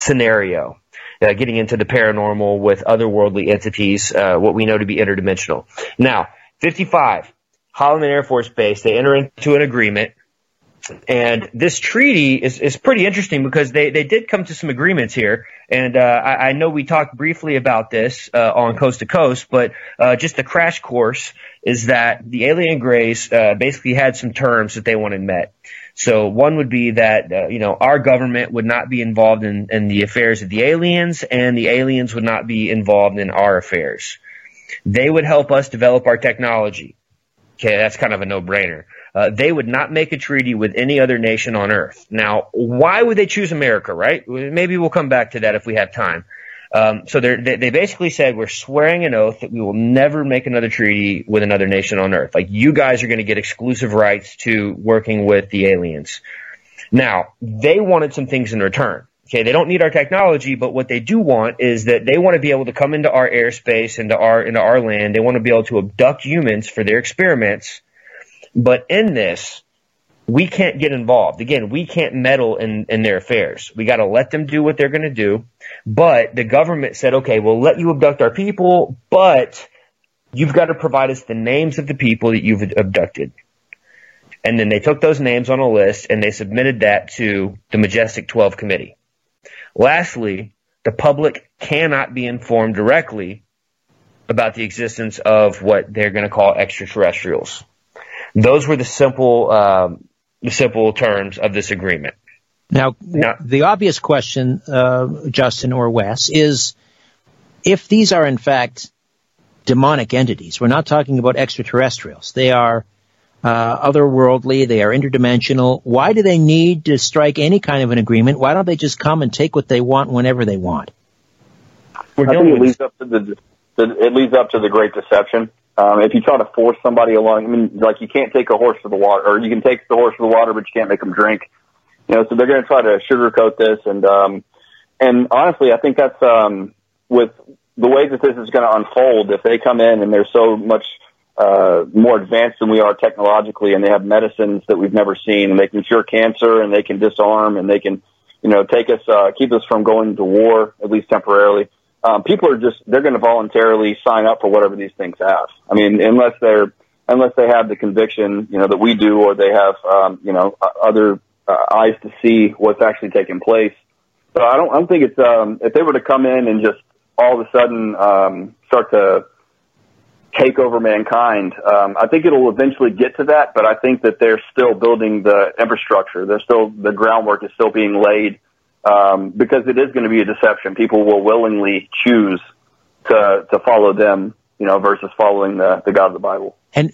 scenario, getting into the paranormal with otherworldly entities, what we know to be interdimensional. Now, 55, Holloman Air Force Base, they enter into an agreement. And this treaty is pretty interesting because they did come to some agreements here. And I know we talked briefly about this on Coast to Coast, but just the crash course is that the alien Greys basically had some terms that they wanted met. So one would be that, our government would not be involved in the affairs of the aliens, and the aliens would not be involved in our affairs. They would help us develop our technology. Okay, that's kind of a no-brainer. They would not make a treaty with any other nation on Earth. Now, why would they choose America, right? Maybe we'll come back to that if we have time. So they basically said, we're swearing an oath that we will never make another treaty with another nation on Earth. Like, you guys are going to get exclusive rights to working with the aliens. Now, they wanted some things in return. Okay, they don't need our technology, but what they do want is that they want to be able to come into our airspace, into our land. They want to be able to abduct humans for their experiments. But in this, we can't get involved. Again, we can't meddle in their affairs. We got to let them do what they're going to do. But the government said, okay, we'll let you abduct our people, but you've got to provide us the names of the people that you've abducted. And then they took those names on a list and they submitted that to the Majestic 12 Committee. Lastly, the public cannot be informed directly about the existence of what they're going to call extraterrestrials. Those were the simple terms of this agreement. Now, the obvious question, Justin or Wes, is if these are in fact demonic entities, we're not talking about extraterrestrials. They are otherworldly. They are interdimensional. Why do they need to strike any kind of an agreement? Why don't they just come and take what they want whenever they want? I think it leads up to the Great Deception. If you try to force somebody along, I mean, like, you can't take a horse to the water, or you can take the horse to the water, but you can't make them drink. So they're going to try to sugarcoat this, and honestly, I think that's with the way that this is going to unfold. If they come in and they're so much more advanced than we are technologically, and they have medicines that we've never seen, and they can cure cancer, and they can disarm, and they can, take us, keep us from going to war, at least temporarily. People they're going to voluntarily sign up for whatever these things have. I mean, unless they have the conviction, that we do, or they have, other eyes to see what's actually taking place. So I don't think it's, if they were to come in and just all of a sudden, start to take over mankind, I think it'll eventually get to that, but I think that they're still building the infrastructure. The groundwork is still being laid. Because it is going to be a deception. People will willingly choose to follow them, versus following the God of the Bible. And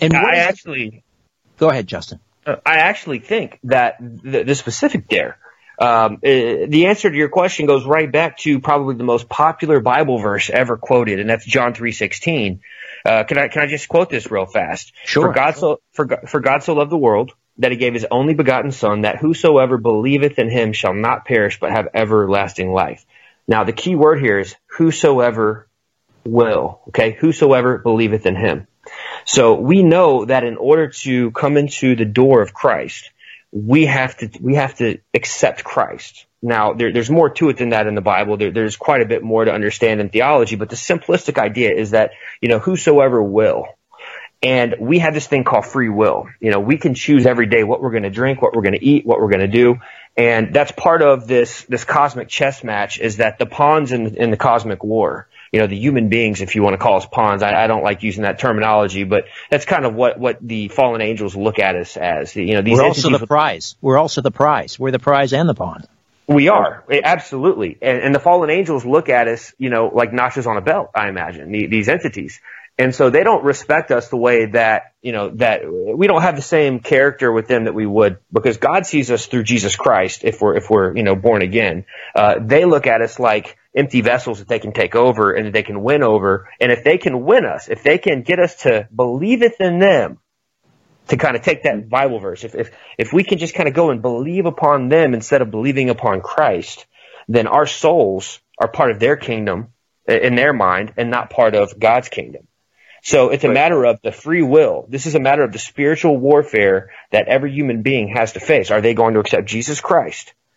go ahead, Justin. I actually think that the specific there, the answer to your question goes right back to probably the most popular Bible verse ever quoted, and that's John 3:16. Can I just quote this real fast? Sure. For God so loved the world, that he gave his only begotten Son, that whosoever believeth in him shall not perish, but have everlasting life. Now, the key word here is whosoever will, okay? Whosoever believeth in him. So we know that in order to come into the door of Christ, we have to accept Christ. Now, there's more to it than that in the Bible. There's quite a bit more to understand in theology, but the simplistic idea is that, whosoever will. And we have this thing called free will. We can choose every day what we're going to drink, what we're going to eat, what we're going to do. And that's part of this cosmic chess match, is that the pawns in the cosmic war, the human beings, if you want to call us pawns, I don't like using that terminology, but that's kind of what the fallen angels look at us as. These we're also the prize. We're also the prize. We're the prize and the pawn. We are, absolutely. And the fallen angels look at us, like notches on a belt, I imagine, these entities. And so they don't respect us the way that, that we don't have the same character with them that we would, because God sees us through Jesus Christ if we're born again. They look at us like empty vessels that they can take over and that they can win over. And if they can win us, if they can get us to believeth in them, to kind of take that Bible verse, if we can just kind of go and believe upon them instead of believing upon Christ, then our souls are part of their kingdom in their mind and not part of God's kingdom. So it's a matter of the free will. This is a matter of the spiritual warfare that every human being has to face. Are they going to accept Jesus Christ?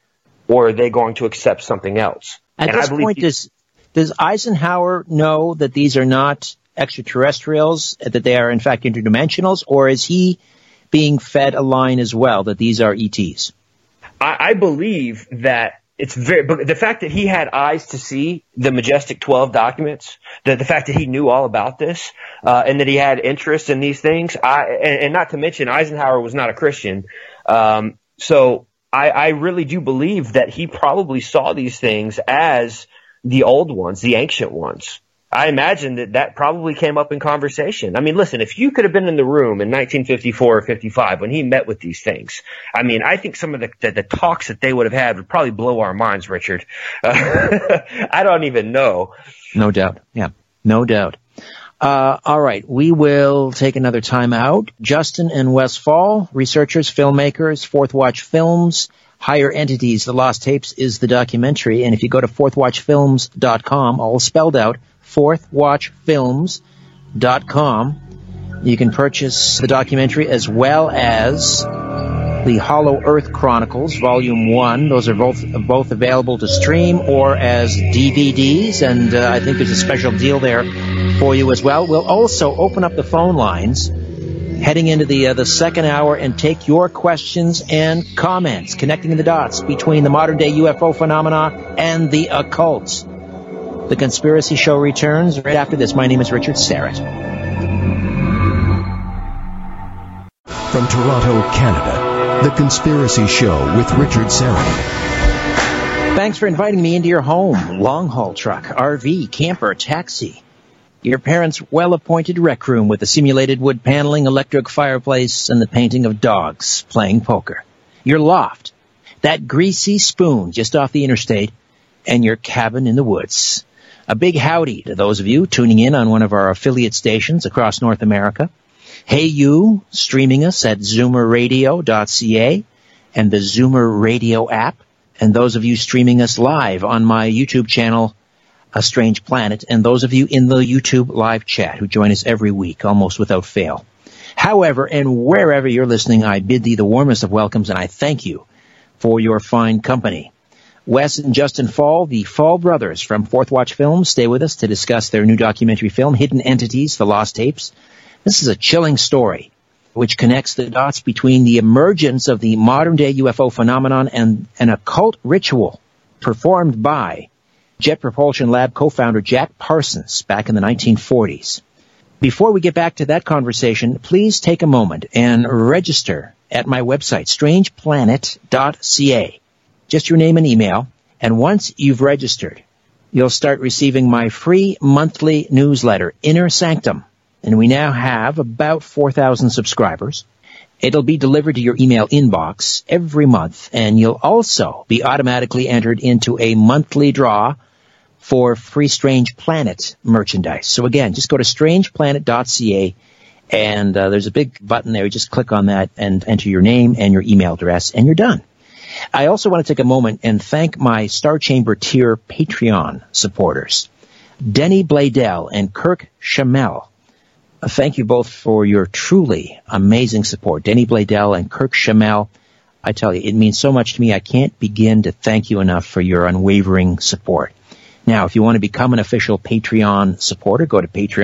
or are they going to accept something else? At this point, does Eisenhower know that these are not extraterrestrials, that they are in fact interdimensionals, or is he being fed a line as well that these are ETs? I believe that but the fact that he had eyes to see the Majestic 12 documents, the fact that he knew all about this, and that he had interest in these things, and not to mention Eisenhower was not a Christian, so I really do believe that he probably saw these things as the old ones, the ancient ones. I imagine that probably came up in conversation. I mean, listen, if you could have been in the room in 1954 or 55 when he met with these things, I mean, I think some of the talks that they would have had would probably blow our minds, Richard. I don't even know. No doubt. Yeah, no doubt. All right, we will take another time out. Justin and Wes Fall, researchers, filmmakers, Fourth Watch Films, Higher Entities, The Lost Tapes is the documentary. And if you go to fourthwatchfilms.com, all spelled out, fourthwatchfilms.com, you can purchase the documentary as well as the Hollow Earth Chronicles, Volume 1. Those are both available to stream or as DVDs, and I think there's a special deal there for you as well. We'll also open up the phone lines heading into the second hour and take your questions and comments, connecting the dots between the modern-day UFO phenomena and the occult. The Conspiracy Show returns right after this. My name is Richard Syrett. From Toronto, Canada, The Conspiracy Show with Richard Syrett. Thanks for inviting me into your home. Long-haul truck, RV, camper, taxi. Your parents' well-appointed rec room with the simulated wood paneling, electric fireplace, and the painting of dogs playing poker. Your loft, that greasy spoon just off the interstate, and your cabin in the woods. A big howdy to those of you tuning in on one of our affiliate stations across North America. Hey you, streaming us at zoomerradio.ca and the Zoomer Radio app. And those of you streaming us live on my YouTube channel, A Strange Planet, and those of you in the YouTube live chat who join us every week, almost without fail. However, and wherever you're listening, I bid thee the warmest of welcomes, and I thank you for your fine company. Wes and Justin Fall, the Fall brothers from Fourth Watch Films, stay with us to discuss their new documentary film, Hidden Entities, The Lost Tapes. This is a chilling story which connects the dots between the emergence of the modern-day UFO phenomenon and an occult ritual performed by Jet Propulsion Lab co-founder Jack Parsons back in the 1940s. Before we get back to that conversation, please take a moment and register at my website, strangeplanet.ca. Just your name and email, and once you've registered, you'll start receiving my free monthly newsletter, Inner Sanctum, and we now have about 4,000 subscribers. It'll be delivered to your email inbox every month, and you'll also be automatically entered into a monthly draw for free Strange Planet merchandise. So again, just go to strangeplanet.ca, and there's a big button there. You just click on that and enter your name and your email address, and you're done. I also want to take a moment and thank my Star Chamber tier Patreon supporters, Denny Bladell and Kirk Shamel. Thank you both for your truly amazing support. Denny Bladell and Kirk Shamel, I tell you, it means so much to me. I can't begin to thank you enough for your unwavering support. Now, if you want to become an official Patreon supporter, go to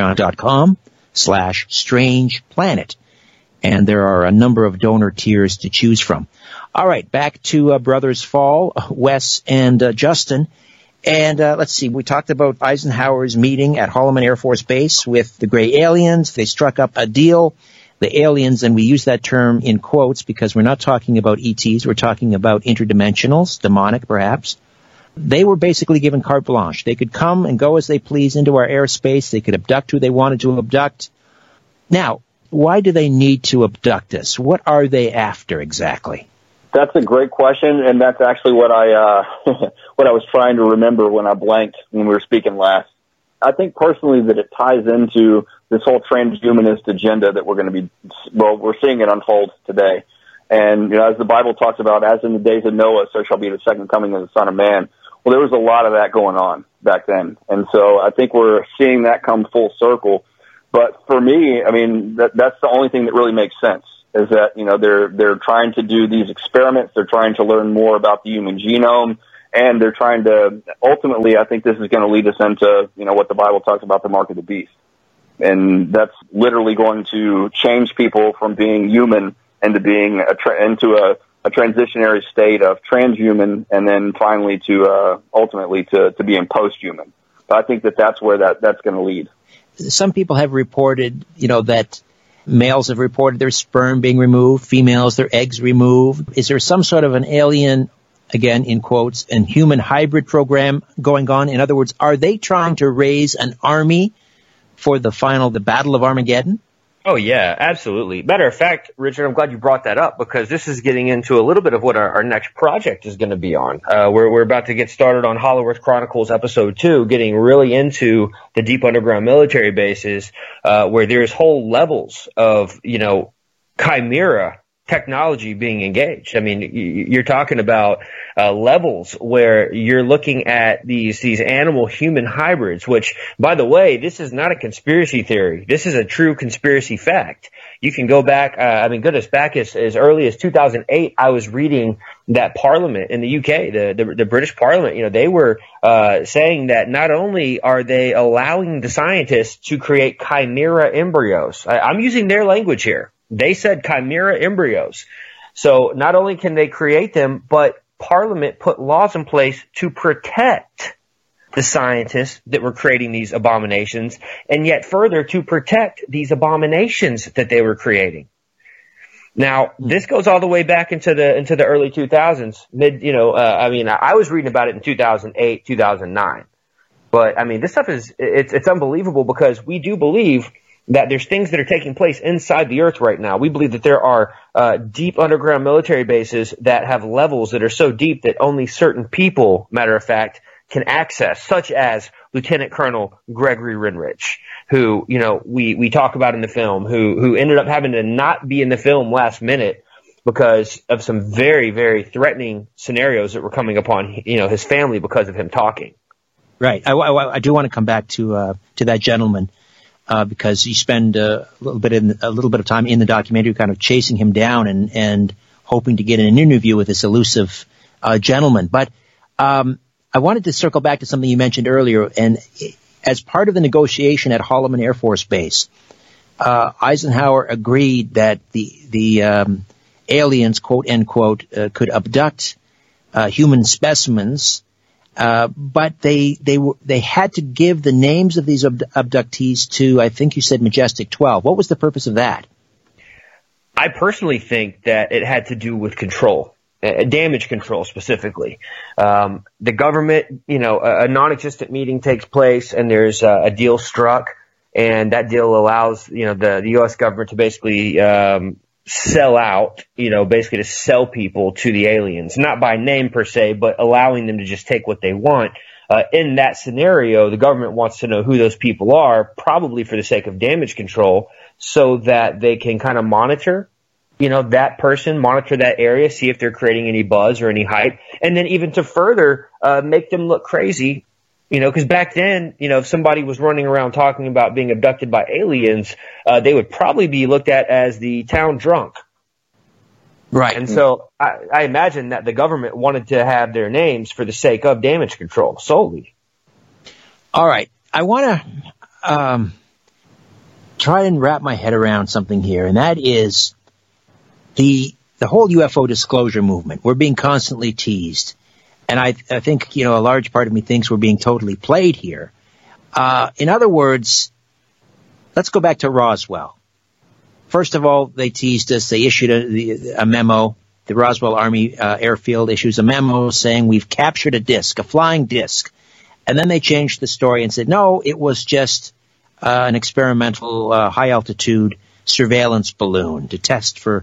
patreon.com/strangeplanet. And there are a number of donor tiers to choose from. All right, back to Brothers Fall, Wes and Justin. And let's see, we talked about Eisenhower's meeting at Holloman Air Force Base with the gray aliens. They struck up a deal. The aliens, and we use that term in quotes because we're not talking about ETs. We're talking about interdimensionals, demonic perhaps. They were basically given carte blanche. They could come and go as they please into our airspace. They could abduct who they wanted to abduct. Now, why do they need to abduct us? What are they after exactly? That's a great question, and that's actually what I what I was trying to remember when I blanked when we were speaking last. I think personally that it ties into this whole transhumanist agenda that we're going to be, well, we're seeing it unfold today. And you know, as the Bible talks about, as in the days of Noah, so shall be the second coming of the Son of Man. Well, there was a lot of that going on back then, and so I think we're seeing that come full circle. But for me, I mean, that's the only thing that really makes sense. is that, they're trying to do these experiments. They're trying to learn more about the human genome. And they're trying to, ultimately, I think this is going to lead us into, what the Bible talks about, the mark of the beast. And that's literally going to change people from being human into being into a transitionary state of transhuman, and then finally to ultimately to being post-human. But I think that's where that's going to lead. Some people have reported, that males have reported their sperm being removed, females their eggs removed. Is there some sort of an alien, again in quotes, and human hybrid program going on? In other words, are they trying to raise an army for the Battle of Armageddon? Oh, yeah, absolutely. Matter of fact, Richard, I'm glad you brought that up, because this is getting into a little bit of what our next project is going to be on. We're about to get started on Hollow Earth Chronicles Episode 2, getting really into the deep underground military bases, where there's whole levels of, chimera technology being engaged. I mean, you're talking about levels where you're looking at these animal-human hybrids, which, by the way, this is not a conspiracy theory. This is a true conspiracy fact. You can go back, back as early as 2008, I was reading that Parliament in the UK, the British Parliament, they were saying that not only are they allowing the scientists to create chimera embryos, I'm using their language here. They said chimera embryos. So not only can they create them, but Parliament put laws in place to protect the scientists that were creating these abominations, and yet further to protect these abominations that they were creating. Now, this goes all the way back into the early 2000s. I was reading about it in 2008, 2009. But I mean, this stuff it's unbelievable, because we do believe that there's things that are taking place inside the earth right now. We believe that there are deep underground military bases that have levels that are so deep that only certain people, matter of fact, can access, such as Lieutenant Colonel Gregory Renrich, who, we talk about in the film, who ended up having to not be in the film last minute because of some very, very threatening scenarios that were coming upon, his family because of him talking. Right. I do want to come back to that gentleman. Because you spend a little bit of time in the documentary kind of chasing him down and hoping to get an interview with this elusive gentleman. But I wanted to circle back to something you mentioned earlier. And as part of the negotiation at Holloman Air Force Base, Eisenhower agreed that the aliens, quote unquote, could abduct human specimens. But they had to give the names of these abductees to, I think you said, Majestic 12. What was the purpose of that? I personally think that it had to do with control, damage control specifically. The government, a non-existent meeting takes place, and there's a deal struck, and that deal allows, the U.S. government to basically sell out, basically to sell people to the aliens, not by name per se, but allowing them to just take what they want. In that scenario, the government wants to know who those people are, probably for the sake of damage control, so that they can kind of monitor, that person, monitor that area, see if they're creating any buzz or any hype, and then even to further make them look crazy. Because back then, if somebody was running around talking about being abducted by aliens, they would probably be looked at as the town drunk. Right. And so I imagine that the government wanted to have their names for the sake of damage control solely. All right. I want to try and wrap my head around something here, and that is the whole UFO disclosure movement. We're being constantly teased. And I think, a large part of me thinks we're being totally played here. In other words, let's go back to Roswell. First of all, they teased us. They issued a memo. The Roswell Army Airfield issues a memo saying we've captured a disc, a flying disc. And then they changed the story and said, no, it was just an experimental high-altitude surveillance balloon to test for,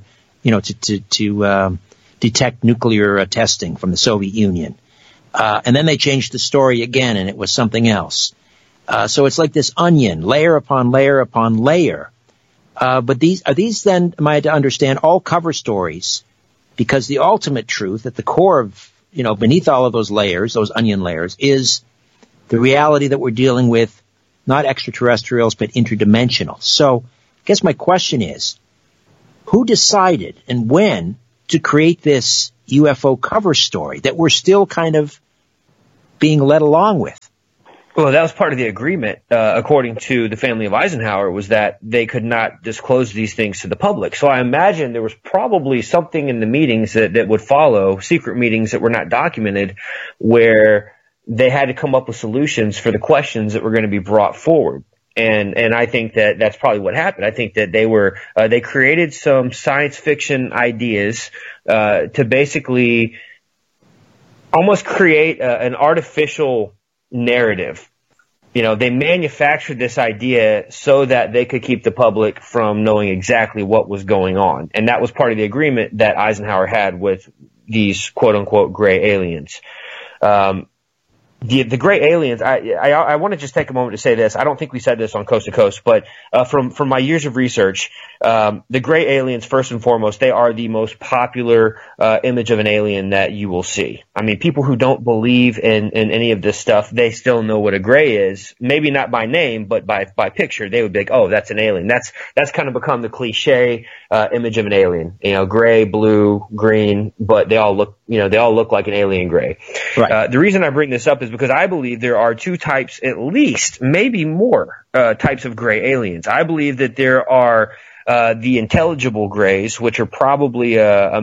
to detect nuclear testing from the Soviet Union. And then they changed the story again, and it was something else. So it's like this onion, layer upon layer upon layer. But are these then, am I to understand, all cover stories? Because the ultimate truth at the core of, beneath all of those layers, those onion layers, is the reality that we're dealing with, not extraterrestrials, but interdimensional. So I guess my question is, who decided and when to create this UFO cover story that we're still kind of being led along with? Well, that was part of the agreement, according to the family of Eisenhower, was that they could not disclose these things to the public. So I imagine there was probably something in the meetings that would follow, secret meetings that were not documented, where they had to come up with solutions for the questions that were going to be brought forward. And I think that that's probably what happened. I think that they created some science fiction ideas, to basically almost create an artificial narrative. They manufactured this idea so that they could keep the public from knowing exactly what was going on. And that was part of the agreement that Eisenhower had with these quote unquote gray aliens. The gray aliens, I want to just take a moment to say this. I don't think we said this on Coast to Coast, but from my years of research, the gray aliens, first and foremost, they are the most popular image of an alien that you will see. I mean, people who don't believe in any of this stuff, they still know what a gray is. Maybe not by name, but by picture. They would be like, oh, that's an alien. That's kind of become the cliche image of an alien. Gray, blue, green, but they all look like an alien gray. Right. The reason I bring this up is because I believe there are two types, at least, maybe more, types of gray aliens. I believe that there are the intelligible grays, which are probably a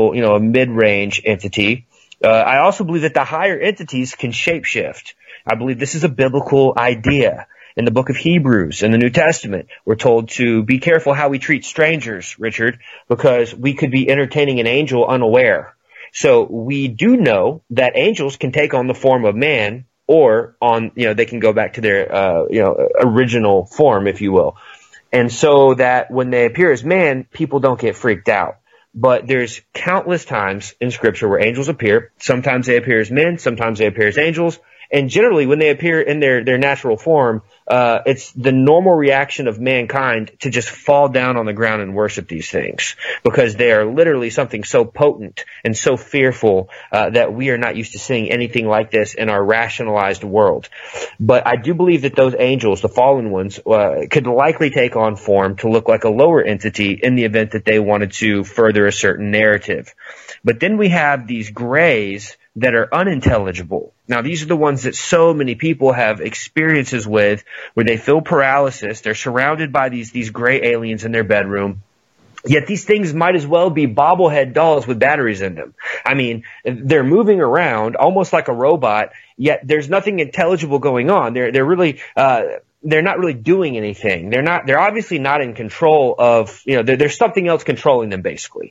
mid-range entity. I also believe that the higher entities can shapeshift. I believe this is a biblical idea. In the book of Hebrews, in the New Testament, we're told to be careful how we treat strangers, Richard, because we could be entertaining an angel unaware. So we do know that angels can take on the form of man, or they can go back to their, original form, if you will. And so that when they appear as man, people don't get freaked out. But there's countless times in Scripture where angels appear. Sometimes they appear as men, sometimes they appear as angels. And generally, when they appear in their natural form, it's the normal reaction of mankind to just fall down on the ground and worship these things, because they are literally something so potent and so fearful that we are not used to seeing anything like this in our rationalized world. But I do believe that those angels, the fallen ones, could likely take on form to look like a lower entity in the event that they wanted to further a certain narrative. But then we have these grays that are unintelligible. Now, these are the ones that so many people have experiences with, where they feel paralysis. They're surrounded by these gray aliens in their bedroom. Yet these things might as well be bobblehead dolls with batteries in them. I mean, they're moving around almost like a robot, yet there's nothing intelligible going on. They're not really doing anything. They're obviously not in control of, there's something else controlling them, basically.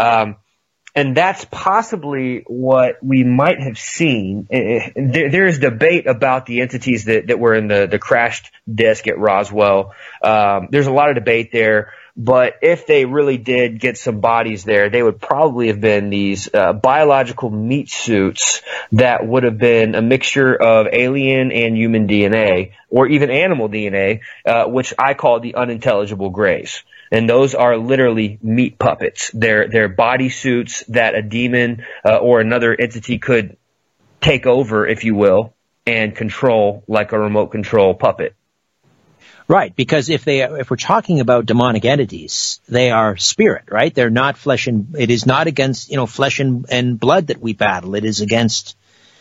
And that's possibly what we might have seen. There is debate about the entities that were in the crashed disk at Roswell. There's a lot of debate there. But if they really did get some bodies there, they would probably have been these biological meat suits that would have been a mixture of alien and human DNA, or even animal DNA, which I call the unintelligible grays. And those are literally meat puppets. They're body suits that a demon or another entity could take over, if you will, and control like a remote control puppet. Right, because if we're talking about demonic entities, they are spirit, right? They're not flesh and it is not against flesh and blood that we battle. It is against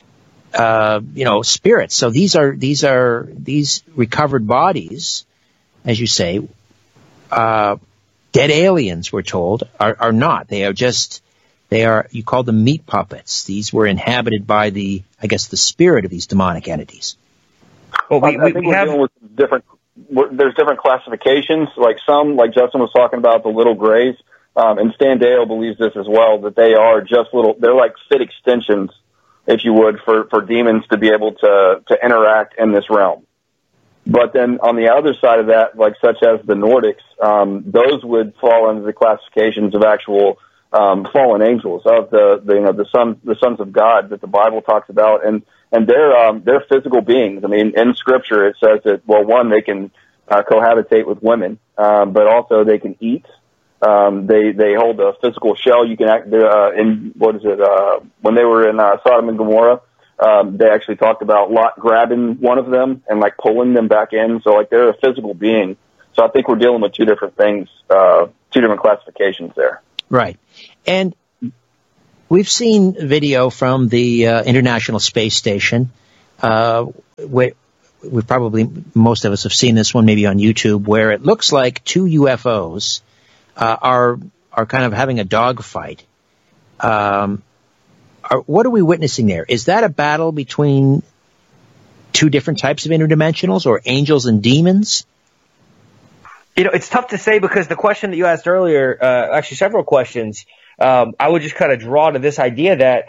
spirits. So these recovered bodies, as you say. Dead aliens, we're told, are not. They are, you call them meat puppets. These were inhabited by the spirit of these demonic entities. Well, I think we're dealing with there's different classifications. Like Justin was talking about, the little grays, and Stan Dale believes this as well, that they are just they're like fit extensions, if you would, for demons to be able to interact in this realm. But then on the other side of that, like such as the Nordics, those would fall under the classifications of actual fallen angels, of the sons of God that the Bible talks about, and they're physical beings. I mean, in Scripture it says that, well, one, they can cohabitate with women, but also they can eat. They hold a physical shell. You can when they were in Sodom and Gomorrah. They actually talked about Lot grabbing one of them and pulling them back in. So they're a physical being. So I think we're dealing with two different things classifications there. Right. And we've seen video from the International Space Station. We've probably, most of us have seen this one maybe on YouTube, where it looks like two UFOs are kind of having a dogfight. What are we witnessing there? Is that a battle between two different types of interdimensionals, or angels and demons? It's tough to say, because the question that you asked earlier, actually several questions, I would just kind of draw to this idea that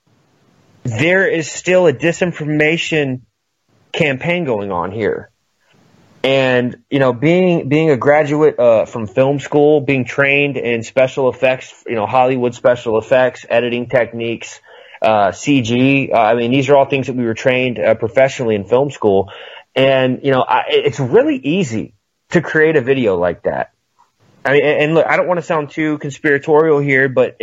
there is still a disinformation campaign going on here. And, being a graduate from film school, being trained in special effects, Hollywood special effects, editing techniques, CG, these are all things that we were trained professionally in film school. And, it's really easy to create a video like that. And look, I don't want to sound too conspiratorial here, but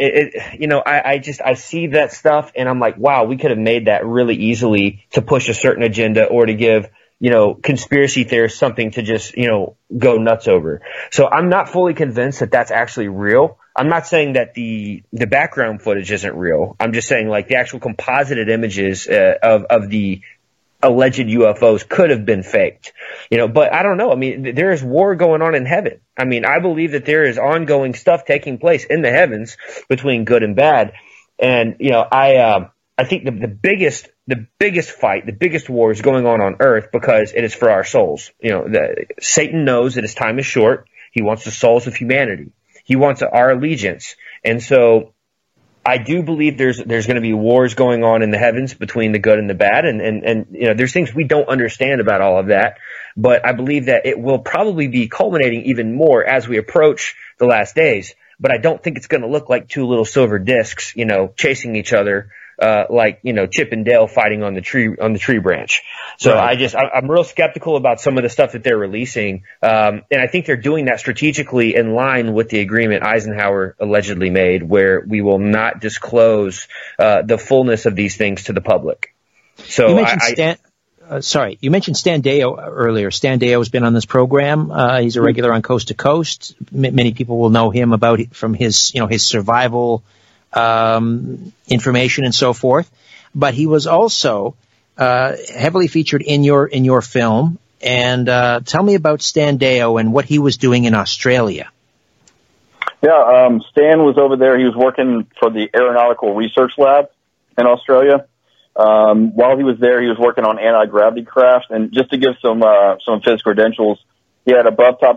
I see that stuff and I'm like, wow, we could have made that really easily to push a certain agenda, or to give, conspiracy theorists something to just, go nuts over. So I'm not fully convinced that that's actually real. I'm not saying that the background footage isn't real. I'm just saying, like, the actual composited images of the alleged UFOs could have been faked, but I don't know. There is war going on in heaven. I believe that there is ongoing stuff taking place in the heavens between good and bad. And, I think the biggest fight, the biggest war is going on earth, because it is for our souls. Satan knows that his time is short. He wants the souls of humanity. He wants our allegiance. And so I do believe there's going to be wars going on in the heavens between the good and the bad. And there's things we don't understand about all of that, but I believe that it will probably be culminating even more as we approach the last days. But I don't think it's going to look like two little silver discs, chasing each other, like, Chip and Dale fighting on the tree branch. So right. I'm real skeptical about some of the stuff that they're releasing. And I think they're doing that strategically in line with the agreement Eisenhower allegedly made, where we will not disclose, the fullness of these things to the public. So you mentioned you mentioned Stan Deyo earlier. Stan Deyo has been on this program. He's a regular on Coast to Coast. Many people will know him from his survival, information and so forth, but he was also heavily featured in your film. And tell me about Stan Deyo and what he was doing in Australia. Yeah, Stan was over there. He was working for the Aeronautical Research Lab in Australia. While he was there, he was working on anti-gravity craft. And just to give some of his credentials, he had above top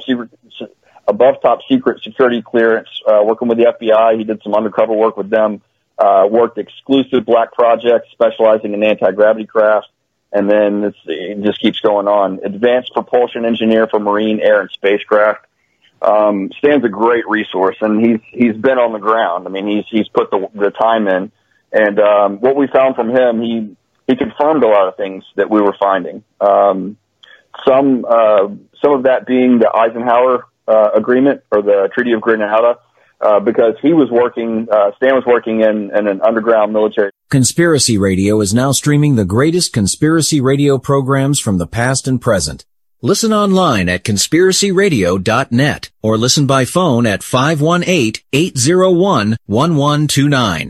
secret security clearance, working with the FBI. He did some undercover work with them, worked exclusive black projects specializing in anti-gravity craft. And then it just keeps going on. Advanced propulsion engineer for marine, air, and spacecraft. Stan's a great resource, and he's been on the ground. He's put the time in. And what we found from him, he confirmed a lot of things that we were finding. Some of that being the Eisenhower agreement, or the Treaty of Grenada, because Stan was working in an underground military. Conspiracy Radio is now streaming the greatest conspiracy radio programs from the past and present. Listen online at conspiracyradio.net or listen by phone at 518-801-1129,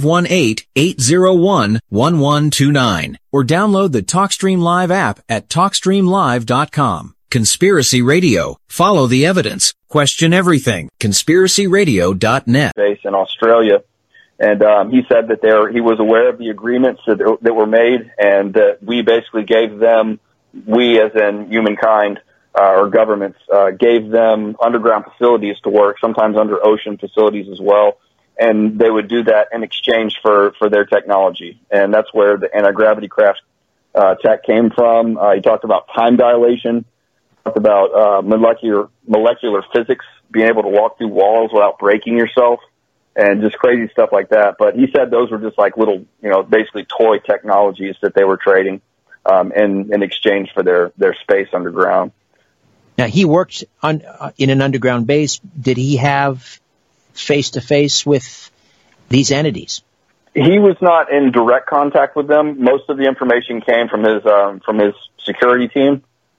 518-801-1129, or download the TalkStream Live app at TalkStreamLive.com. Conspiracy Radio. Follow the evidence. Question everything. conspiracyradio.net. Base in Australia. And he said that he was aware of the agreements that were made, and that we basically gave them, we as in humankind, or governments, gave them underground facilities to work, sometimes under ocean facilities as well. And they would do that in exchange for their technology. And that's where the anti-gravity craft tech came from. He talked about time dilation, talked about molecular physics, being able to walk through walls without breaking yourself, and just crazy stuff like that. But he said those were just like little, basically toy technologies that they were trading in exchange for their space underground. Now, he worked in an underground base. Did he have face-to-face with these entities? He was not in direct contact with them. Most of the information came from his security team.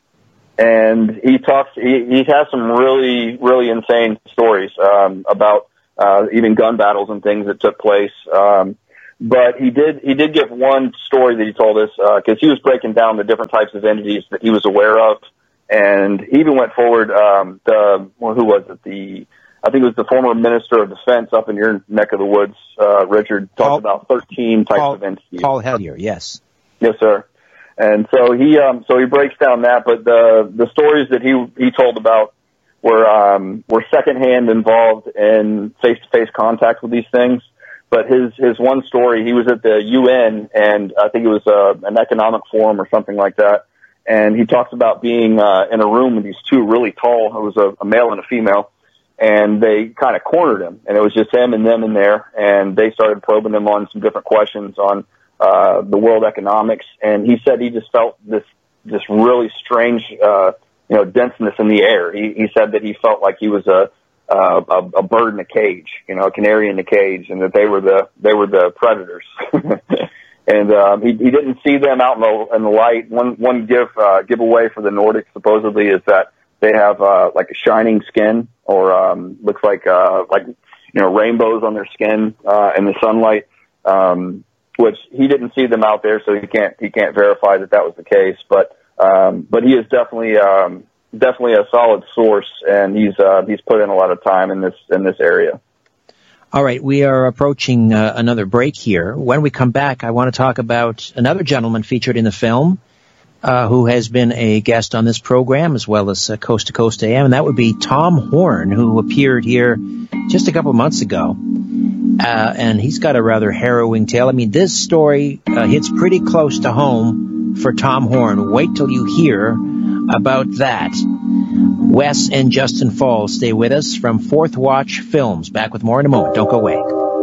And he has some really, really insane stories, about, even gun battles and things that took place. But he did give one story that he told us, cause he was breaking down the different types of entities that he was aware of. And he even went forward, who was it? I think it was the former Minister of Defense up in your neck of the woods, Richard, talked about 13 types of entities. Paul Hellyer, yes. Yes, sir. And so he breaks down that, but the stories that he told about were secondhand involved in face-to-face contact with these things. But his one story, he was at the UN, and I think it was an economic forum or something like that. And he talks about being in a room with these two really tall, it was a male and a female, and they kind of cornered him, and it was just him and them in there, and they started probing him on some different questions on the world economics. And he said he just felt this really strange, denseness in the air. He said that he felt like he was a bird in a cage, a canary in a cage, and that they were the predators. And he didn't see them out in the light. One giveaway for the Nordics supposedly is that they have like a shining skin, or looks like rainbows on their skin in the sunlight. Which he didn't see them out there, so he can't verify that was the case. But he is definitely a solid source, and he's put in a lot of time in this area. All right, we are approaching another break here. When we come back, I want to talk about another gentleman featured in the film who has been a guest on this program, as well as Coast to Coast AM, and that would be Tom Horn, who appeared here just a couple of months ago. And he's got a rather harrowing tale. I mean, this story hits pretty close to home for Tom Horn. Wait till you hear about that. Wes and Justin Falls stay with us from Fourth Watch Films. Back with more in a moment. Don't go away.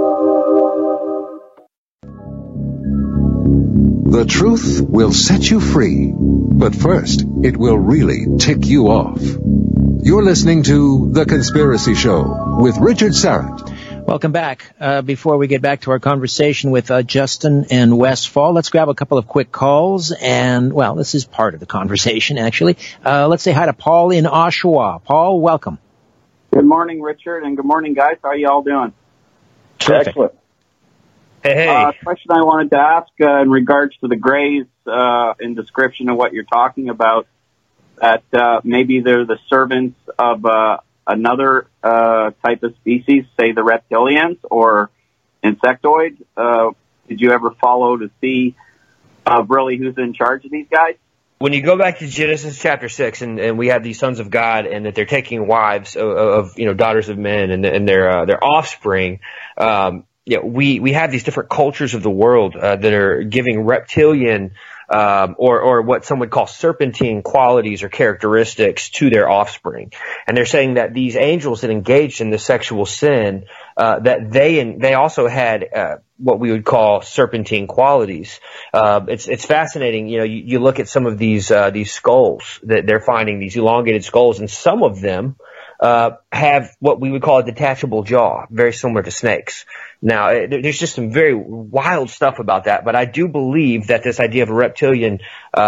The truth will set you free, but first, it will really tick you off. You're listening to The Conspiracy Show with Richard Syrett. Welcome back. Before we get back to our conversation with Justin and Wes Fall, let's grab a couple of quick calls. And, well, this is part of the conversation, actually. Let's say hi to Paul in Oshawa. Paul, welcome. Good morning, Richard, and good morning, guys. How are you all doing? Terrific. Excellent. Hey. Question I wanted to ask in regards to the Greys, in description of what you're talking about, that maybe they're the servants of another type of species, say the reptilians or insectoid. Did you ever follow to see really who's in charge of these guys? When you go back to Genesis chapter 6, and we have these sons of God, and that they're taking wives of daughters of men and their offspring, we have these different cultures of the world that are giving reptilian or what some would call serpentine qualities or characteristics to their offspring. And they're saying that these angels that engaged in this sexual sin, that they also had what we would call serpentine qualities. It's fascinating. You look at some of these skulls that they're finding, these elongated skulls, and some of them have what we would call a detachable jaw, very similar to snakes. Now, there's just some very wild stuff about that, but I do believe that this idea of a reptilian,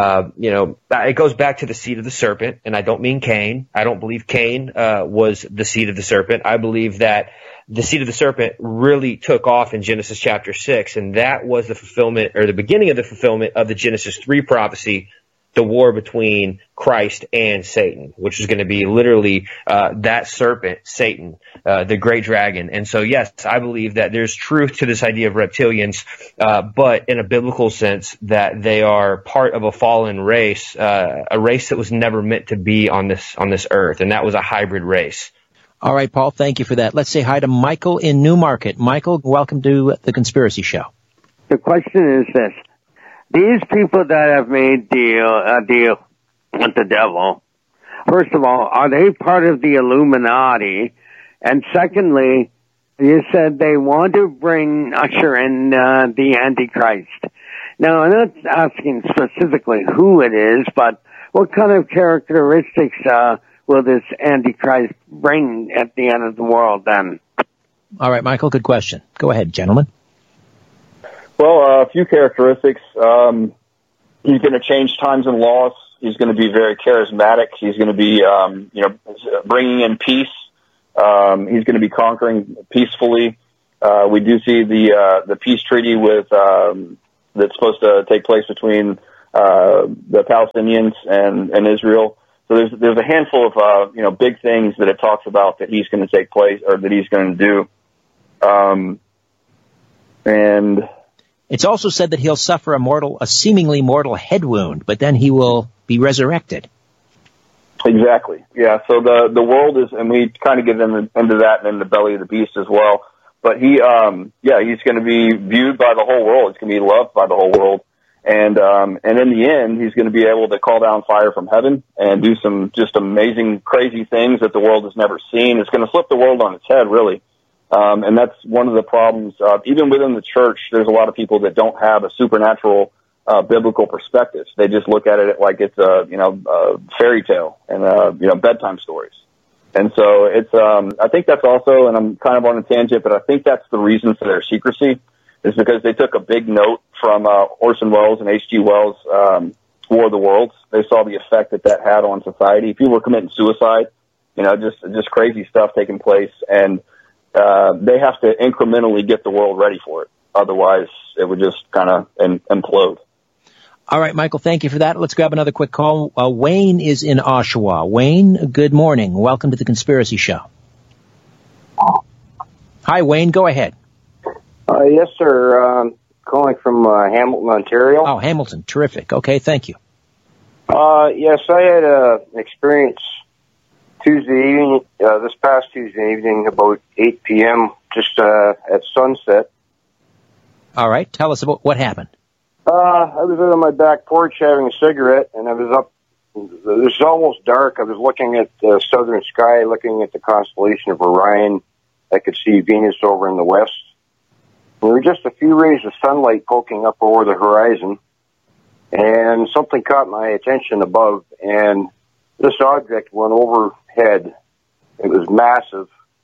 it goes back to the seed of the serpent, and I don't mean Cain. I don't believe Cain was the seed of the serpent. I believe that the seed of the serpent really took off in Genesis chapter 6, and that was the fulfillment, or the beginning of the fulfillment of the Genesis 3 prophecy, the war between Christ and Satan, which is going to be literally that serpent, Satan, the great dragon. And so, yes, I believe that there's truth to this idea of reptilians, but in a biblical sense, that they are part of a fallen race, a race that was never meant to be on this earth, and that was a hybrid race. All right, Paul, thank you for that. Let's say hi to Michael in Newmarket. Michael, welcome to The Conspiracy Show. The question is this. These people that have made a deal with the devil, first of all, are they part of the Illuminati? And secondly, you said they want to usher in the Antichrist. Now, I'm not asking specifically who it is, but what kind of characteristics will this Antichrist bring at the end of the world then? All right, Michael, good question. Go ahead, gentlemen. Well, a few characteristics. He's going to change times and laws. He's going to be very charismatic. He's going to be, bringing in peace. He's going to be conquering peacefully. We do see the peace treaty that's supposed to take place between the Palestinians and Israel. So there's a handful of big things that it talks about that he's going to take place or that he's going to do. And it's also said that he'll suffer a seemingly mortal head wound, but then he will be resurrected. Exactly. Yeah. So the world is, and we kind of get into that and in the belly of the beast as well. But he's going to be viewed by the whole world. He's going to be loved by the whole world. And in the end, he's going to be able to call down fire from heaven and do some just amazing, crazy things that the world has never seen. It's going to flip the world on its head, really. And that's one of the problems. Even within the church, there's a lot of people that don't have a supernatural, biblical perspective. They just look at it like it's a fairy tale and, bedtime stories. And so it's, I think that's also, and I'm kind of on a tangent, but I think that's the reason for their secrecy is because they took a big note from, Orson Welles and H.G. Wells, War of the Worlds. They saw the effect that had on society. People were committing suicide, just crazy stuff taking place. And, they have to incrementally get the world ready for it. Otherwise, it would just kind of implode. All right, Michael, thank you for that. Let's grab another quick call. Wayne is in Oshawa. Wayne, good morning. Welcome to the Conspiracy Show. Hi, Wayne. Go ahead. Yes, sir. Calling from Hamilton, Ontario. Oh, Hamilton. Terrific. Okay, thank you. Yes, I had an experience Tuesday evening, this past Tuesday evening, about 8 p.m., just at sunset. All right. Tell us about what happened. I was out on my back porch having a cigarette, and I was up. It was almost dark. I was looking at the southern sky, looking at the constellation of Orion. I could see Venus over in the west. There were just a few rays of sunlight poking up over the horizon, and something caught my attention above, and this object went overhead. It was massive.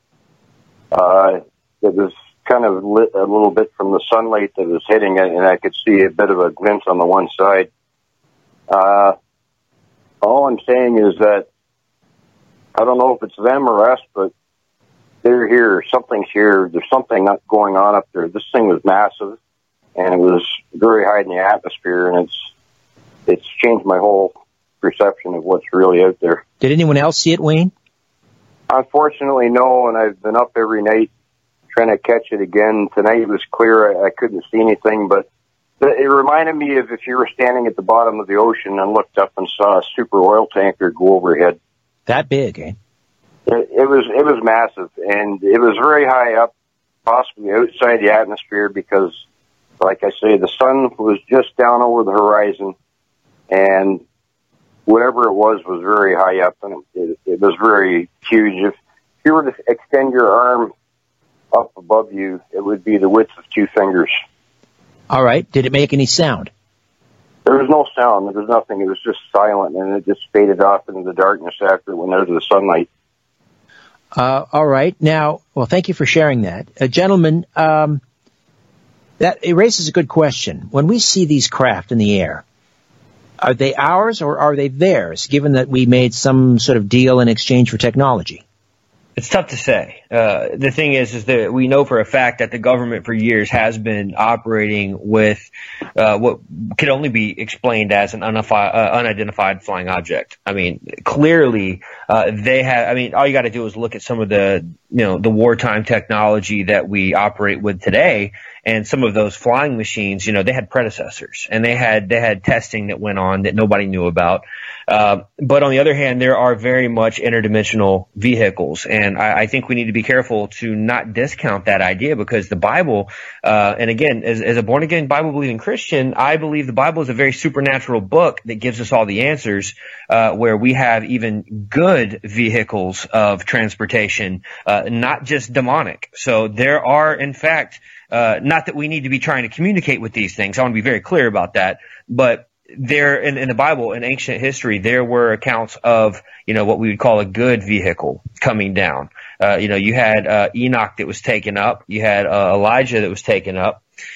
It was kind of lit a little bit from the sunlight that was hitting it, and I could see a bit of a glint on the one side. All I'm saying is that I don't know if it's them or us, but they're here. Something's here. There's something not going on up there. This thing was massive, and it was very high in the atmosphere, and it's changed my whole perception of what's really out there. Did anyone else see it, Wayne? Unfortunately, no, and I've been up every night trying to catch it again. Tonight it was clear. I couldn't see anything, but it reminded me of if you were standing at the bottom of the ocean and looked up and saw a super oil tanker go overhead. That big, eh? It was massive, and it was very high up, possibly outside the atmosphere, because, like I say, the sun was just down over the horizon, and whatever it was very high up, and it was very huge. If you were to extend your arm up above you, it would be the width of 2 fingers. All right. Did it make any sound? There was no sound. There was nothing. It was just silent, and it just faded off into the darkness after it went out of the sunlight. All right. Now, well, thank you for sharing that. Gentlemen, that it raises a good question. When we see these craft in the air, are they ours or are they theirs, given that we made some sort of deal in exchange for technology? It's tough to say. The thing is that we know for a fact that the government for years has been operating with what could only be explained as an unidentified flying object. I mean, clearly they have. I mean, all you got to do is look at some of the the wartime technology that we operate with today, and some of those flying machines. They had predecessors, and they had testing that went on that nobody knew about. But on the other hand, there are very much interdimensional vehicles, and I think we need to be careful to not discount that idea, because the Bible, and again, as a born-again Bible-believing Christian, I believe the Bible is a very supernatural book that gives us all the answers, where we have even good vehicles of transportation, not just demonic. So there are, in fact, not that we need to be trying to communicate with these things. I want to be very clear about that, but there in the Bible, in ancient history, there were accounts of, what we would call a good vehicle coming down. You had Enoch that was taken up. You had Elijah that was taken up.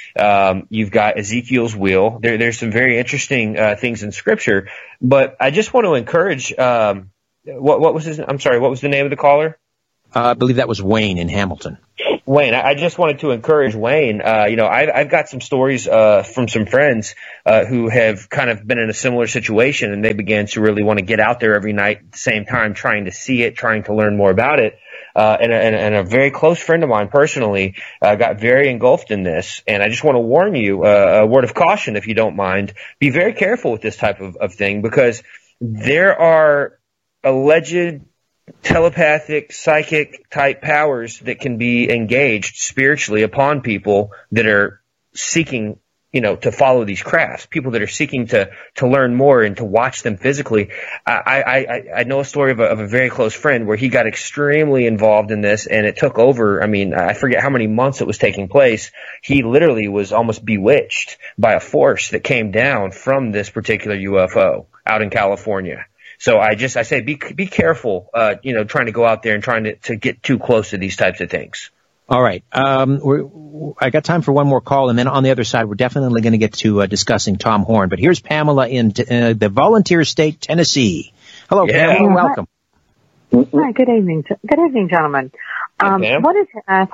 You've got Ezekiel's wheel. There's some very interesting things in Scripture. But I just want to encourage. What was his? I'm sorry. What was the name of the caller? I believe that was Wayne in Hamilton. Wayne, I just wanted to encourage Wayne. I've got some stories from some friends who have kind of been in a similar situation, and they began to really want to get out there every night at the same time, trying to see it, trying to learn more about it. And a very close friend of mine personally got very engulfed in this. And I just want to warn you, a word of caution, if you don't mind, be very careful with this type of thing, because there are alleged telepathic, psychic type powers that can be engaged spiritually upon people that are seeking, to follow these crafts, people that are seeking to learn more and to watch them physically. I know a story of a very close friend where he got extremely involved in this, and it took over. I mean, I forget how many months it was taking place. He literally was almost bewitched by a force that came down from this particular UFO out in California. So I say be careful, trying to go out there and trying to get too close to these types of things. All right. I got time for one more call, and then on the other side, we're definitely going to get to discussing Tom Horn. But here's Pamela in the Volunteer State, Tennessee. Hello, Pamela. Welcome. Hi. Good evening. Good evening, gentlemen. Wanted to ask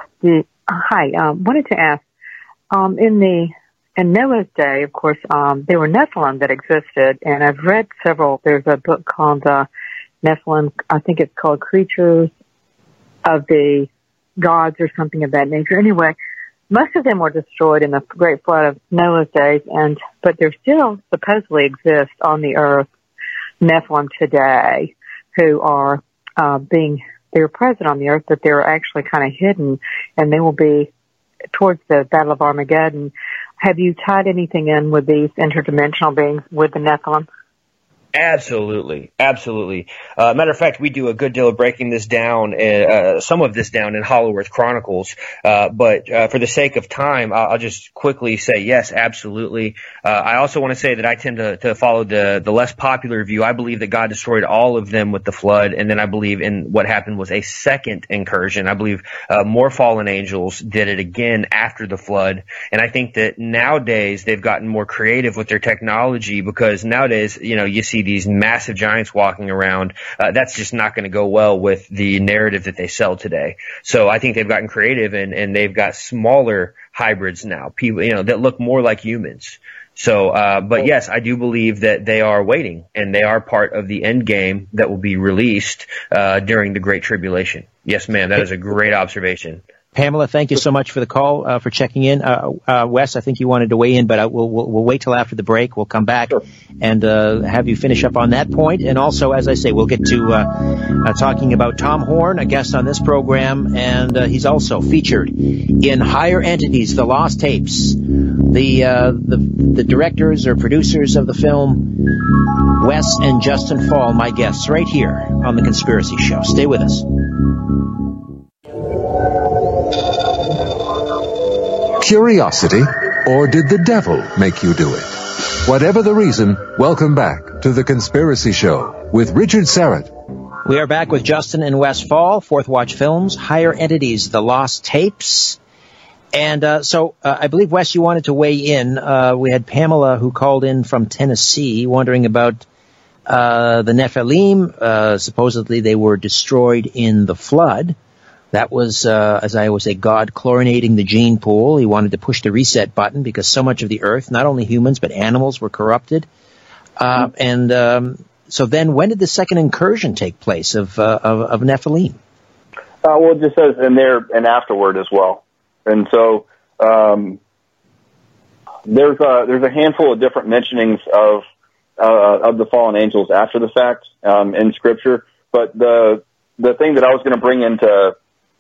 in Noah's day, of course, there were Nephilim that existed, and I've read several. There's a book called Nephilim. I think it's called Creatures of the Gods or something of that nature. Anyway, most of them were destroyed in the great flood of Noah's days, but there still supposedly exist on the earth Nephilim today who are they're present on the earth, but they're actually kind of hidden, and they will be towards the Battle of Armageddon. Have you tied anything in with these interdimensional beings with the Nephilim? Absolutely. Matter of fact, we do a good deal of breaking this down, some of this down in Hollow Earth Chronicles. But for the sake of time, I'll just quickly say yes, absolutely. I also want to say that I tend to follow the less popular view. I believe that God destroyed all of them with the flood, and then I believe in what happened was a second incursion. I believe more fallen angels did it again after the flood. And I think that nowadays they've gotten more creative with their technology, because nowadays, you see these massive giants walking around. That's just not going to go well with the narrative that they sell today. So I think they've gotten creative, and they've got smaller hybrids now, people, that look more like humans. So, but yes, I do believe that they are waiting, and they are part of the end game that will be released during the Great Tribulation. Yes, ma'am, that is a great observation. Pamela, thank you so much for the call, for checking in. Wes, I think you wanted to weigh in, but we'll wait till after the break. We'll come back and have you finish up on that point. And also, as I say, we'll get to talking about Tom Horn, a guest on this program, and he's also featured in Higher Entities, The Lost Tapes. The directors or producers of the film, Wes and Justin Fall, my guests, right here on The Conspiracy Show. Stay with us. Curiosity, or did the devil make you do it? Whatever the reason, welcome back to The Conspiracy Show with Richard Syrett. We are back with Justin and Wes Fall, Fourth Watch Films, Higher Entities, The Lost Tapes. And so I believe, Wes, you wanted to weigh in. We had Pamela, who called in from Tennessee, wondering about the Nephilim. Supposedly they were destroyed in the flood. That was, as I always say, God chlorinating the gene pool. He wanted to push the reset button because so much of the earth, not only humans, but animals, were corrupted. So then when did the second incursion take place of Nephilim? Well, it just says in there and afterward as well. And so there's a handful of different mentionings of the fallen angels after the fact in Scripture. But the thing that I was going to bring into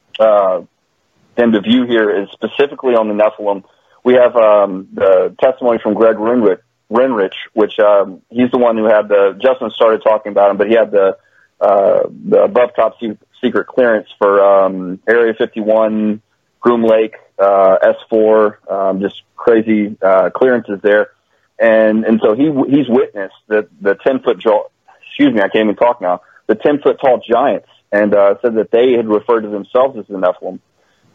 view here is specifically on the Nephilim. We have the testimony from Greg Renrich, which he's the one who had Justin started talking about him, but he had the above top secret clearance for Area 51, Groom Lake, S4, just crazy clearances there. And so he's witnessed the 10-foot I can't even talk now. The 10-foot tall giants, and said that they had referred to themselves as the Nephilim.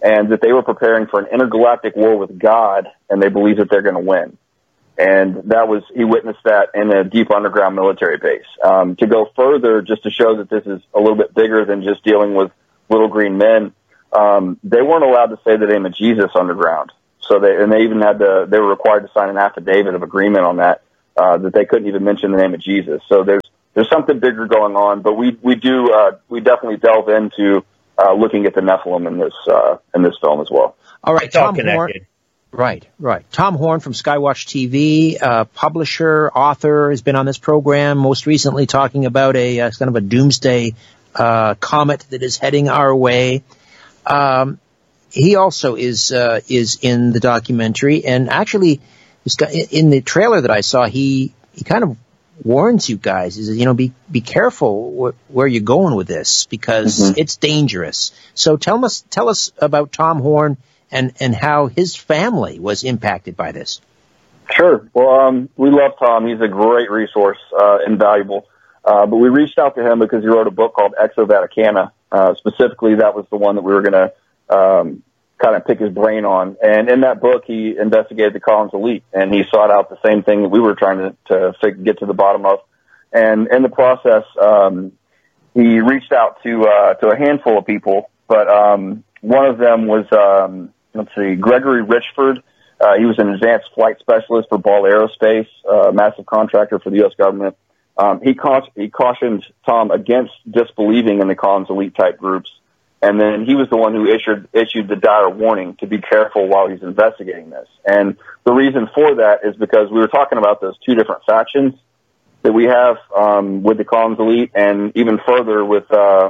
and that they were preparing for an intergalactic war with God, and they believe that they're going to win. And he witnessed that in a deep underground military base. To go further, just to show that this is a little bit bigger than just dealing with little green men, they weren't allowed to say the name of Jesus underground. So they were required to sign an affidavit of agreement on that they couldn't even mention the name of Jesus. So there's something bigger going on, but we definitely delve into looking at the Nephilim in this film as well. All right, Tom Horn. Right. Tom Horn from Skywatch TV, publisher, author, has been on this program, most recently talking about a kind of a doomsday comet that is heading our way. He also is in the documentary, and actually, in the trailer that I saw, he kind of warns you guys, he says, be careful where you're going with this, because it's dangerous. So tell us about Tom Horn and how his family was impacted by this. Sure. Well, we love Tom. He's a great resource, invaluable. But we reached out to him because he wrote a book called Exo Vaticana. Specifically, that was the one that we were going to kind of pick his brain on. And in that book, he investigated the Collins Elite, and he sought out the same thing that we were trying to get to the bottom of. And in the process, he reached out to a handful of people, but one of them was Gregory Richford. He was an advanced flight specialist for Ball Aerospace, a massive contractor for the U.S. government. He cautioned Tom against disbelieving in the Collins Elite type groups. And then he was the one who issued the dire warning to be careful while he's investigating this. And the reason for that is because we were talking about those two different factions that we have with the Collins Elite, and even further with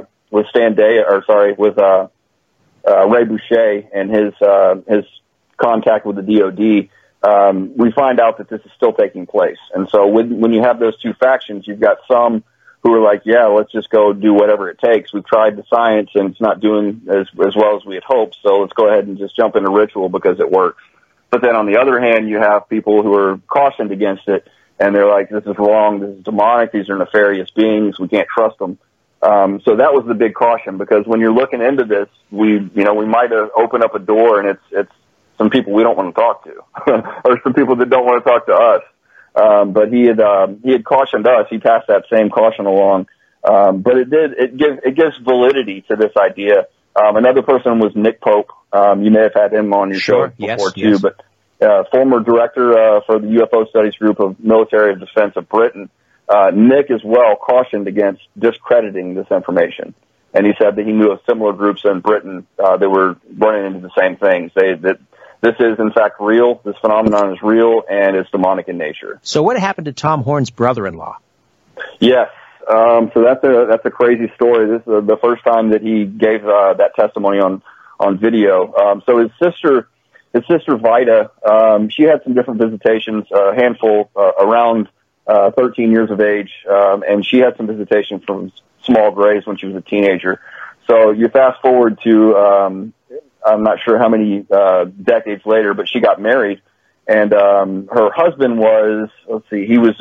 Ray Boucher and his contact with the DOD. We find out that this is still taking place. And so when you have those two factions, you've got some who are like, yeah, let's just go do whatever it takes. We've tried the science and it's not doing as well as we had hoped, so let's go ahead and just jump into ritual because it works. But then on the other hand, you have people who are cautioned against it, and they're like, this is wrong, this is demonic, these are nefarious beings, we can't trust them. So that was the big caution, because when you're looking into this, we might have opened up a door, and it's some people we don't want to talk to, or some people that don't want to talk to us. But he had cautioned us. He passed that same caution along. But it gives validity to this idea. Another person was Nick Pope. You may have had him on your show before too, but former director for the UFO Studies Group of Military Defense of Britain. Nick as well cautioned against discrediting this information. And he said that he knew of similar groups in Britain that were running into the same things. This is, in fact, real. This phenomenon is real, and it's demonic in nature. So what happened to Tom Horn's brother-in-law? Yes. So that's a crazy story. This is the first time that he gave that testimony on video. So his sister Vida, she had some different visitations, a handful around 13 years of age, and she had some visitation from small grays when she was a teenager. So you fast forward to I'm not sure how many decades later, but she got married, and her husband was, he was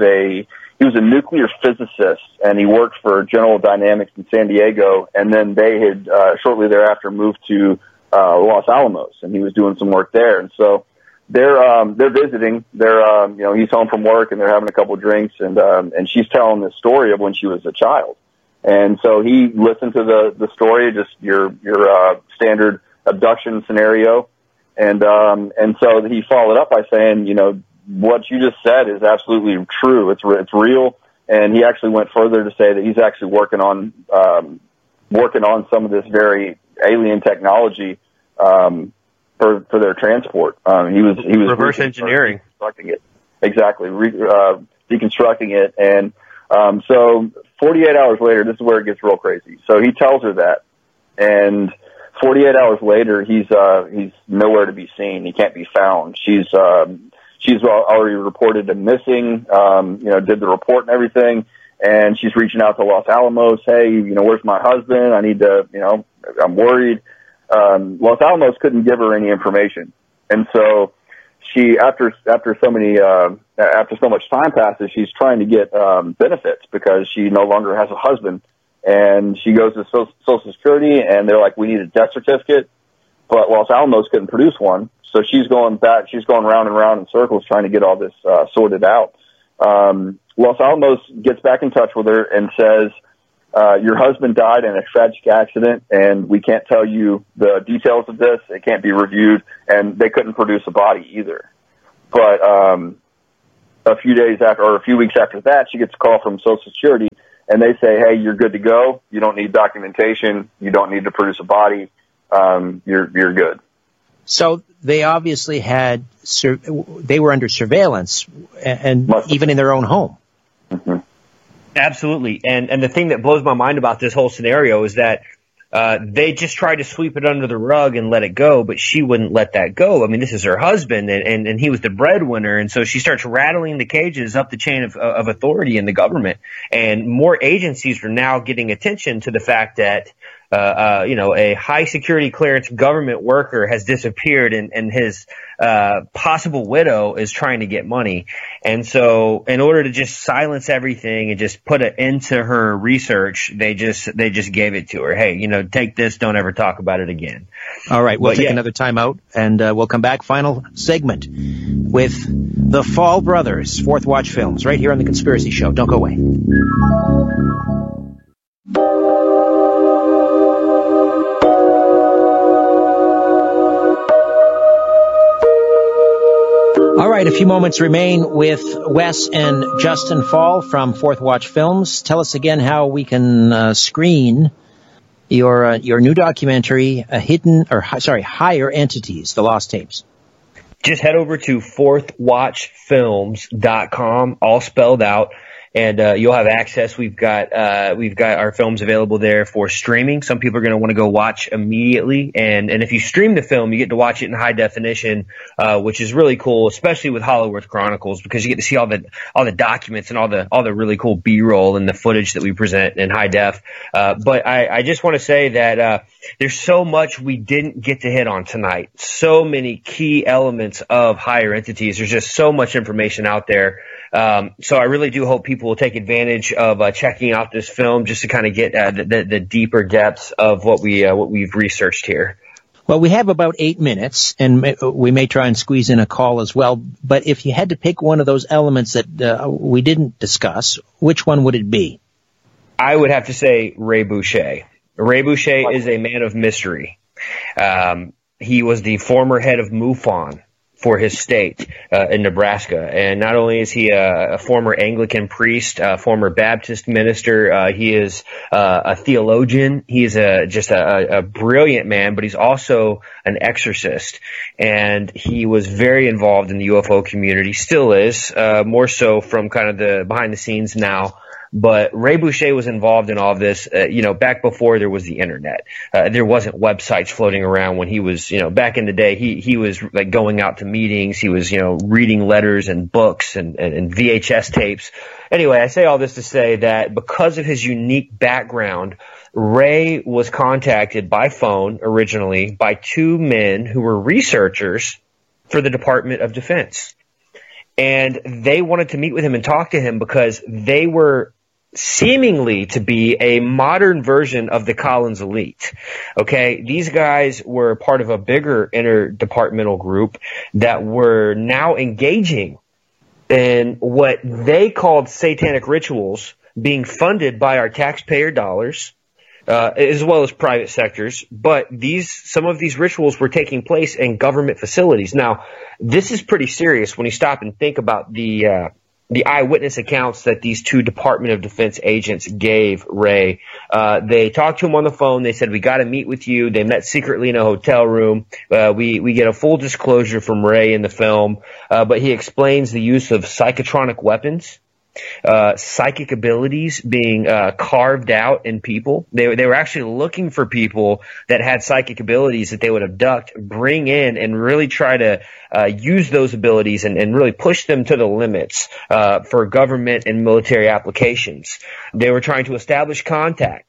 a nuclear physicist, and he worked for General Dynamics in San Diego, and then they had shortly thereafter moved to Los Alamos, and he was doing some work there. And so they're visiting. He's home from work, and they're having a couple of drinks, and she's telling this story of when she was a child. And so he listened to the story, just your standard abduction scenario, and so he followed up by saying, what you just said is absolutely true. It's real, and he actually went further to say that he's actually working on some of this very alien technology for their transport. He was reverse engineering, deconstructing it, exactly, deconstructing it, and so 48 hours later, this is where it gets real crazy. So he tells her that, and 48 hours later, he's nowhere to be seen. He can't be found. She's already reported him missing, did the report and everything, and she's reaching out to Los Alamos. Hey, where's my husband? I need to, I'm worried. Los Alamos couldn't give her any information. And so she, after so much time passes, she's trying to get, benefits because she no longer has a husband. And she goes to Social Security, and they're like, we need a death certificate. but Los Alamos couldn't produce one. So she's going round and round in circles trying to get all this sorted out. Los Alamos gets back in touch with her and says, your husband died in a tragic accident, and we can't tell you the details of this. It can't be reviewed, and they couldn't produce a body either. But a few weeks after that, she gets a call from Social Security, and they say, hey, you're good to go. You don't need documentation. You don't need to produce a body. You're good. So they obviously they were under surveillance, and even in their own home. Mm-hmm. Absolutely. And the thing that blows my mind about this whole scenario is that they just tried to sweep it under the rug and let it go, but she wouldn't let that go. I mean, this is her husband, and he was the breadwinner, and so she starts rattling the cages up the chain of authority in the government. And more agencies are now getting attention to the fact that a high security clearance government worker has disappeared, and his possible widow is trying to get money. And so in order to just silence everything and just put an end to her research, they just gave it to her. Hey, take this, don't ever talk about it again. All right, we'll take another time out, and we'll come back. Final segment with the Fall Brothers, Fourth Watch Films, right here on The Conspiracy Show. Don't go away. All right, a few moments remain with Wes and Justin Fall from Fourth Watch Films. Tell us again how we can screen your new documentary, Higher Entities, The Lost Tapes. Just head over to fourthwatchfilms.com, all spelled out. And you'll have access. We've got our films available there for streaming. Some people are going to want to go watch immediately, and if you stream the film, you get to watch it in high definition, which is really cool, especially with Hollowworth Chronicles, because you get to see all the documents and all the really cool B-roll and the footage that we present in high def. But I just want to say that there's so much we didn't get to hit on tonight. So many key elements of Higher Entities. There's just so much information out there. So I really do hope people will take advantage of checking out this film just to kind of get the deeper depths of what we've researched here. Well, we have about 8 minutes, and we may try and squeeze in a call as well. But if you had to pick one of those elements that we didn't discuss, which one would it be? I would have to say Ray Boucher. Ray Boucher is a man of mystery. He was the former head of MUFON for his state in Nebraska. And not only is he a former Anglican priest, a former Baptist minister, he is a theologian. He is just a brilliant man, but he's also an exorcist. And he was very involved in the UFO community, still is, more so from kind of the behind the scenes now. But Ray Boucher was involved in all of this, back before there was the internet. There wasn't websites floating around when he was, back in the day, he was like going out to meetings. He was, reading letters and books and VHS tapes. Anyway, I say all this to say that because of his unique background, Ray was contacted by phone originally by two men who were researchers for the Department of Defense. And they wanted to meet with him and talk to him because they were seemingly to be a modern version of the Collins elite. Okay, these guys were part of a bigger interdepartmental group that were now engaging in what they called satanic rituals being funded by our taxpayer dollars, as well as private sectors. But some of these rituals were taking place in government facilities. Now, this is pretty serious when you stop and think about the eyewitness accounts that these two Department of Defense agents gave Ray. They talked to him on the phone. They said, we got to meet with you. They met secretly in a hotel room. We get a full disclosure from Ray in the film, but he explains the use of psychotronic weapons, psychic abilities being carved out in people. They were actually looking for people that had psychic abilities that they would abduct, bring in, and really try to use those abilities and really push them to the limits for government and military applications. They were trying to establish contact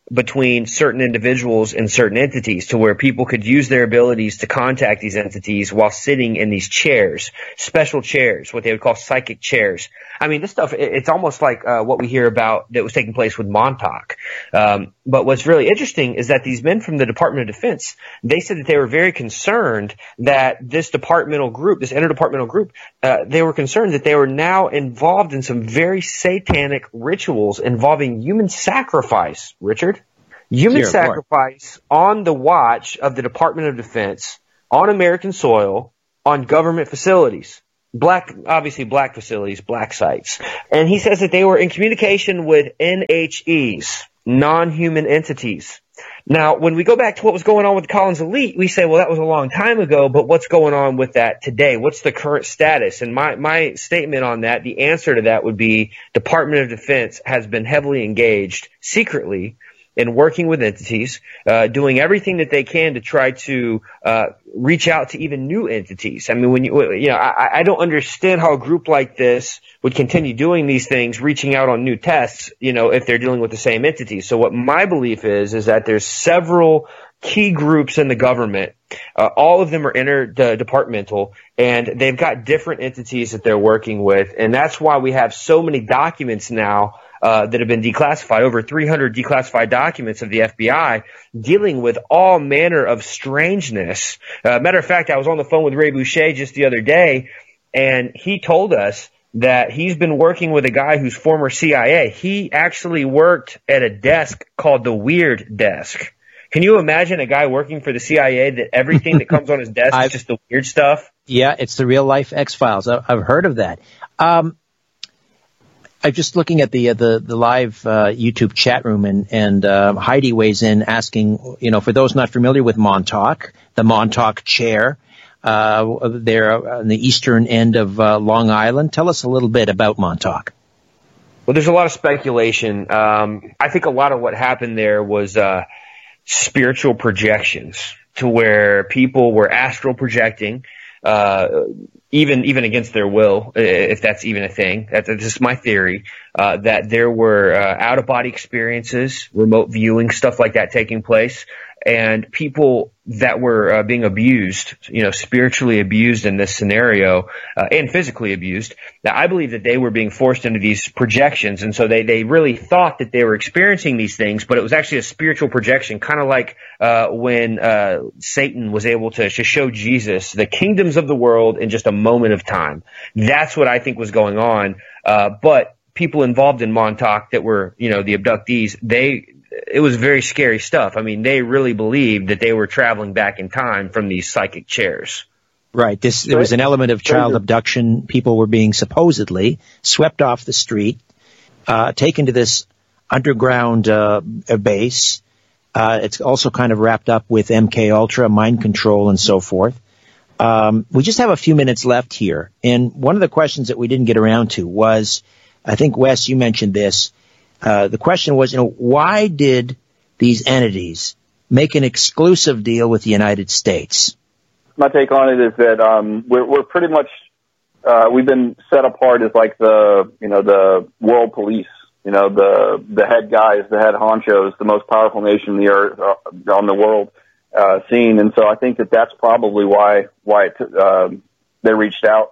between certain individuals and certain entities, to where people could use their abilities to contact these entities while sitting in these chairs, special chairs, what they would call psychic chairs. I mean, this stuff, it's almost like what we hear about that was taking place with Montauk. But what's really interesting is that these men from the Department of Defense, they said that they were very concerned that this departmental group, this interdepartmental group, they were concerned that they were now involved in some very satanic rituals involving human sacrifice, Richard. Human sacrifice on the watch of the Department of Defense, on American soil, on government facilities. Obviously black facilities, black sites. And he says that they were in communication with NHEs, non-human entities. Now, when we go back to what was going on with Collins Elite, we say, well, that was a long time ago, but what's going on with that today? What's the current status? And my statement on that, the answer to that would be Department of Defense has been heavily engaged secretly in working with entities, doing everything that they can to try to reach out to even new entities. I mean, I don't understand how a group like this would continue doing these things, reaching out on new tests, if they're dealing with the same entities. So what my belief is that there's several key groups in the government. All of them are interdepartmental, and they've got different entities that they're working with. And that's why we have so many documents now that have been declassified, over 300 declassified documents of the FBI dealing with all manner of strangeness. Matter of fact, I was on the phone with Ray Boucher just the other day, and he told us that he's been working with a guy who's former CIA. He actually worked at a desk called the Weird Desk. Can you imagine a guy working for the CIA that everything that comes on his desk is just the weird stuff? Yeah, it's the real life X-Files. I've heard of that. I'm just looking at the live YouTube chat room, and Heidi weighs in asking, for those not familiar with Montauk, the Montauk chair, there on the eastern end of Long Island. Tell us a little bit about Montauk. Well, there's a lot of speculation. I think a lot of what happened there was spiritual projections, to where people were astral projecting, even against their will, if that's even a thing. That's just my theory, that there were out-of-body experiences, remote viewing, stuff like that taking place, and people that were being abused, spiritually abused in this scenario, and physically abused. Now, I believe that they were being forced into these projections, and so they really thought that they were experiencing these things, but it was actually a spiritual projection, kind of like when Satan was able to show Jesus the kingdoms of the world in just a moment of time. That's what I think was going on. But people involved in Montauk that were, the abductees, it was very scary stuff. I mean, they really believed that they were traveling back in time from these psychic chairs. Right. There was an element of child abduction. People were being supposedly swept off the street, taken to this underground base. It's also kind of wrapped up with MK Ultra, mind control, and so forth. We just have a few minutes left here. And one of the questions that we didn't get around to was, I think, Wes, you mentioned this. The question was, why did these entities make an exclusive deal with the United States? My take on it is that we're pretty much we've been set apart as like the world police, the head guys, the head honchos, the most powerful nation in the earth on the world scene, and so I think that that's probably why they reached out.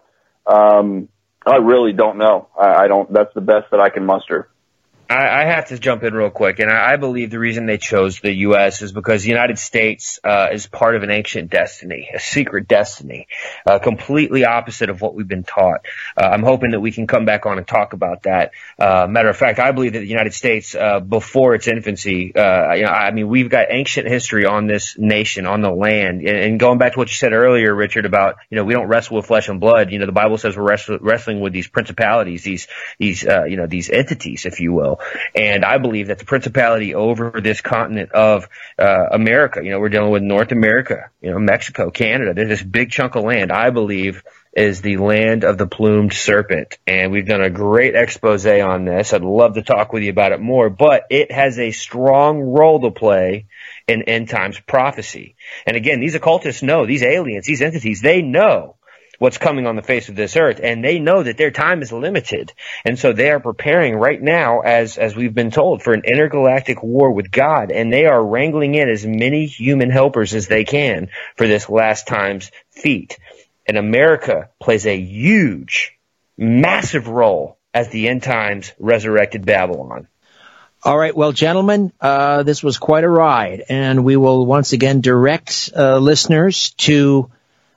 I really don't know. I don't. That's the best that I can muster. I have to jump in real quick, and I believe the reason they chose the U.S. is because the United States is part of an ancient destiny, a secret destiny, completely opposite of what we've been taught. I'm hoping that we can come back on and talk about that. Matter of fact, I believe that the United States, before its infancy, we've got ancient history on this nation, on the land, and going back to what you said earlier, Richard, about we don't wrestle with flesh and blood. The Bible says we're wrestling with these principalities, these entities, if you will. And I believe that the principality over this continent of America, we're dealing with North America, Mexico, Canada, there's this big chunk of land, I believe, is the land of the plumed serpent. And we've done a great expose on this. I'd love to talk with you about it more, but it has a strong role to play in end times prophecy. And again, these occultists know, these aliens, these entities, they know what's coming on the face of this earth, and they know that their time is limited. And so they are preparing right now, as we've been told, for an intergalactic war with God, and they are wrangling in as many human helpers as they can for this last time's feat. And America plays a huge, massive role as the end times resurrected Babylon. All right, well, gentlemen, this was quite a ride, and we will once again direct listeners to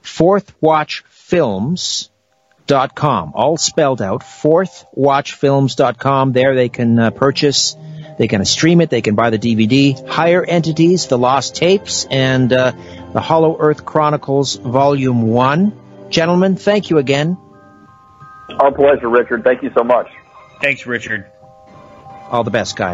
fourthwatchfilms.com, all spelled out, fourthwatchfilms.com. There they can purchase, they can stream it, they can buy the DVD, Higher Entities, The Lost Tapes, and the Hollow Earth Chronicles Volume 1. Gentlemen, thank you again. Our pleasure, Richard. Thank you so much. Thanks, Richard. All the best, guys.